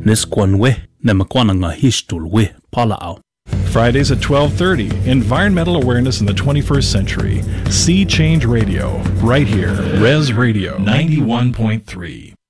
Niskwanwe, Nemakwananga Hishtulwe, Palao. Fridays at 12:30, Environmental Awareness in the 21st Century. Sea Change Radio, right here, Res Radio 91.3.